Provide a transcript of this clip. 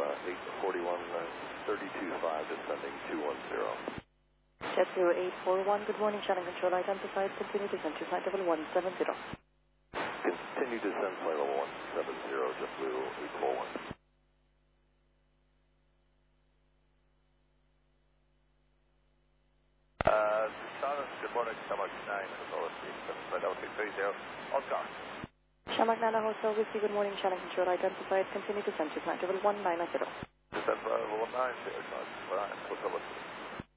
841, 32.5, descending 210. Jet 0841, good morning, channel control identified, continue descent to flight level 170. Continue descent flight level 170, JetBlue 841. Good morning, Shamrock 9, Hotel Flight level 630, Oscar. Shamrock 9 Hotel Whiskey, good morning, channel control identified, continue descent to flight level 190. Descent flight level 190, Hotel